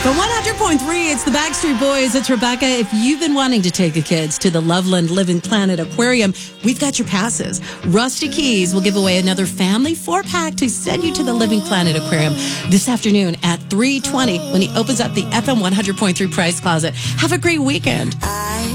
From 100.3, it's the Backstreet Boys. It's Rebecca. If you've been wanting to take the kids to the Loveland Living Planet Aquarium, we've got your passes. Rusty Keys will give away another family 4-pack to send you to the Living Planet Aquarium this afternoon at 3:20 when he opens up the FM 100.3 Price Closet. Have a great weekend.